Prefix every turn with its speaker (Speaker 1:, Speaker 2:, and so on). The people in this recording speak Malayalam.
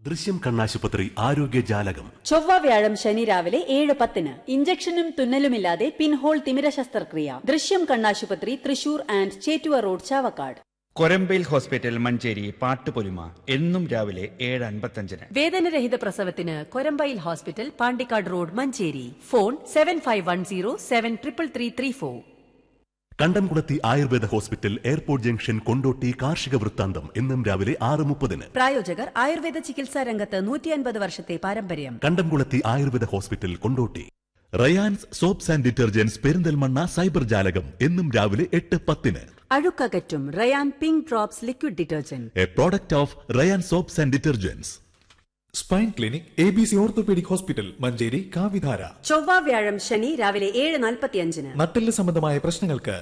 Speaker 1: ദൃശ്യം കണ്ണാശുപത്രി ആരോഗ്യ ജാലകം
Speaker 2: ചൊവ്വ വ്യാഴം ശനി രാവിലെ 7:10. ഇഞ്ചക്ഷനും തുന്നലുമില്ലാതെ പിൻഹോൾ തിമിര ശസ്ത്രക്രിയ. ദൃശ്യം കണ്ണാശുപത്രി, Thrissur and Chettuva road, Chavakkad.
Speaker 3: Korambayil hospital Manjeri Pattupolima എന്നും രാവിലെ 7:55.
Speaker 2: വേദനരഹിത പ്രസവത്തിന് Korambayil hospital, Pandikkad road, Manjeri. Phone 7510733334.
Speaker 1: കണ്ടംകുളത്തി Ayurveda hospital, airport junction, Kondotty. കാർഷിക വൃത്താന്തം എന്നും രാവിലെ 6:30.
Speaker 2: പ്രായോജകർ ആയുർവേദ ചികിത്സാ രംഗത്ത് 150 വർഷത്തെ പാരമ്പര്യം.
Speaker 1: കണ്ടംകുളത്തി Ayurveda hospital, Kondotty. Rayan's soaps and detergents, Perinthalmanna cyber ജാലകം എന്നും രാവിലെ 8:10.
Speaker 2: അഴുക്കകറ്റും Ryan pink drops liquid detergent,
Speaker 1: A product of Ryan soaps and detergents.
Speaker 4: Spine clinic, ABC orthopaedic hospital, Manjeri, കാവിധാര.
Speaker 2: ചൊവ്വ വ്യാഴം ശനി രാവിലെ 7:45.
Speaker 4: നട്ടെല്ല് സംബന്ധമായ പ്രശ്നങ്ങൾക്ക്